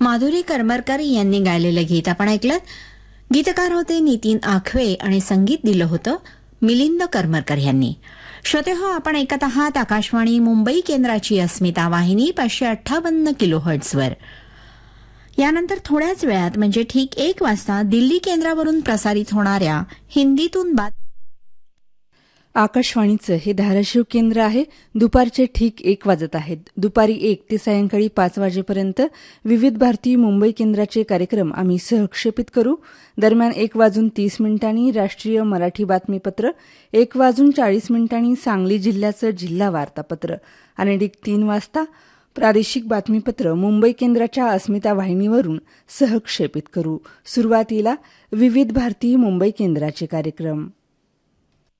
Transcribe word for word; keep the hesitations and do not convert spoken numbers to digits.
माधुरी करमरकर यांनी गायलेलं गीत आपण ऐकलं. गीतकार होते नितीन आखवे आणि संगीत दिलं होतं मिलिंद करमरकर यांनी. श्रोते हो, आपण ऐकत आहात आकाशवाणी मुंबई केंद्राची अस्मिता वाहिनी पाचशे अठ्ठावन्न किलो हर्ट्झवर. यानंतर थोड्याच वेळात म्हणजे ठीक एक वाजता दिल्ली केंद्रावरून प्रसारित होणाऱ्या हिंदीतून बात. आकाशवाणीचं हे धाराशिव केंद्र आहे. दुपारचे ठीक एक वाजत आहेत. दुपारी एक ते सायंकाळी पाच वाजेपर्यंत विविध भारती मुंबई केंद्राचे कार्यक्रम आम्ही सहक्षेपित करू. दरम्यान एक वाजून तीस मिनिटांनी राष्ट्रीय मराठी बातमीपत्र, एक वाजून चाळीस मिनिटांनी सांगली जिल्ह्याचं जिल्हा वार्तापत्र आणि ठीक तीन वाजता प्रादेशिक बातमीपत्र मुंबई केंद्राच्या अस्मिता वाहिनीवरून सहक्षेपित करू. सुरुवातीला विविध भारती मुंबई केंद्राचे कार्यक्रम.